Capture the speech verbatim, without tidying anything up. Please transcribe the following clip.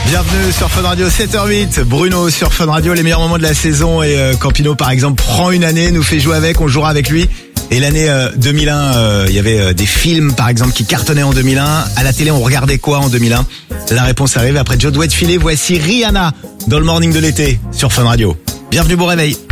Bienvenue sur Fun Radio, sept heures huit. Bruno sur Fun Radio, les meilleurs moments de la saison. Et euh, Campino, par exemple, prend une année, nous fait jouer avec, on jouera avec lui. Et l'année euh, deux mille un, euh, il y avait euh, des films, par exemple, qui cartonnaient en deux mille un. À la télé, on regardait quoi en deux mille un? La réponse arrive après Joe doit être filé. Voici Rihanna dans le morning de l'été sur Fun Radio. Bienvenue, bon réveil.